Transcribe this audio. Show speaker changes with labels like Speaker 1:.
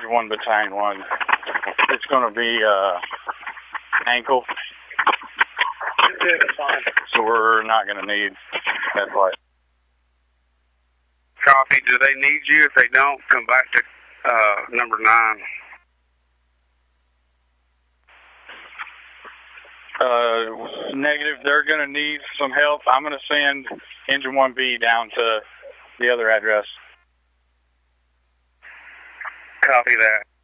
Speaker 1: Engine 1 Battalion 1. It's going to be ankle.
Speaker 2: Yeah, that's fine.
Speaker 1: So we're not going to need that flight.
Speaker 2: Copy. Do they need you? If they don't, come back to number 9.
Speaker 1: Negative. They're going to need some help. I'm going to send Engine 1B down to the other address.
Speaker 2: Copy that.